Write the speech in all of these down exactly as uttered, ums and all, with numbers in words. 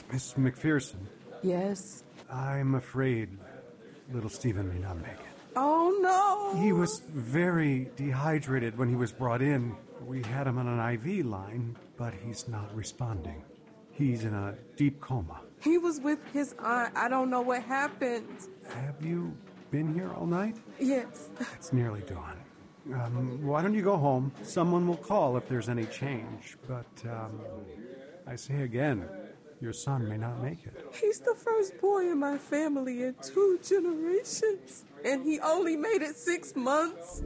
Miss McPherson. Yes? I'm afraid little Stephen may not make it. Oh, no! He was very dehydrated when he was brought in. We had him on an I V line, but he's not responding. He's in a deep coma. He was with his aunt. I don't know what happened. Have you been here all night? Yes. It's nearly dawn. Um, why don't you go home? Someone will call if there's any change. But, um, I say again, your son may not make it. He's the first boy in my family in two generations, and he only made it six months.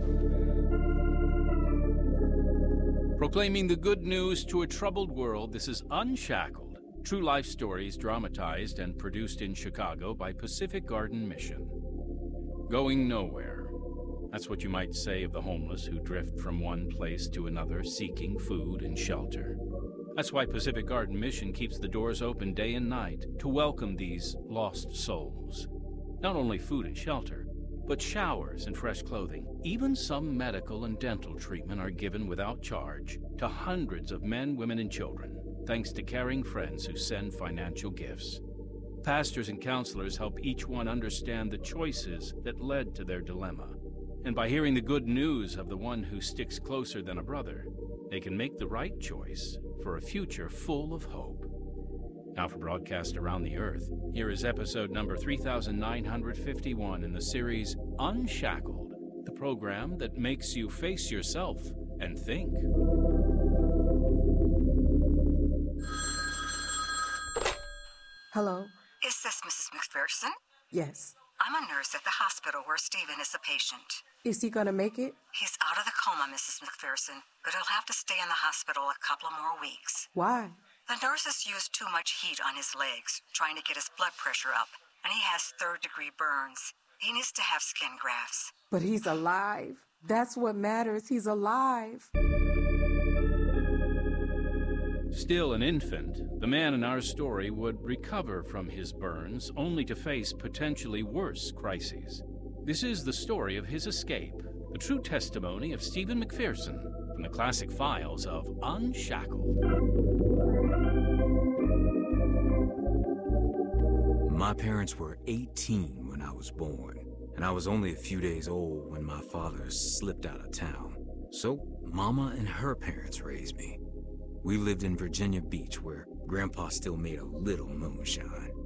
Proclaiming the good news to a troubled world, this is Unshackled, true life stories dramatized and produced in Chicago by Pacific Garden Mission. Going nowhere. That's what you might say of the homeless who drift from one place to another seeking food and shelter. That's why Pacific Garden Mission keeps the doors open day and night to welcome these lost souls. Not only food and shelter, but showers and fresh clothing. Even some medical and dental treatment are given without charge to hundreds of men, women, and children, thanks to caring friends who send financial gifts. Pastors and counselors help each one understand the choices that led to their dilemma. And by hearing the good news of the one who sticks closer than a brother, they can make the right choice for a future full of hope. Now for broadcast around the earth, here is episode number three thousand nine hundred fifty-one in the series Unshackled, the program that makes you face yourself and think. Hello? Is this Missus McPherson? Yes. I'm a nurse at the hospital where Stephen is a patient. Is he gonna make it? He's out of the coma, Missus McPherson, but he'll have to stay in the hospital a couple of more weeks. Why? The nurses used too much heat on his legs, trying to get his blood pressure up, and he has third-degree burns. He needs to have skin grafts. But he's alive. That's what matters. He's alive. Still an infant, the man in our story would recover from his burns only to face potentially worse crises. This is the story of his escape, the true testimony of Stephen McPherson from the classic files of Unshackled. My parents were eighteen when I was born, and I was only a few days old when my father slipped out of town. So Mama and her parents raised me. We lived in Virginia Beach, where Grandpa still made a little moonshine.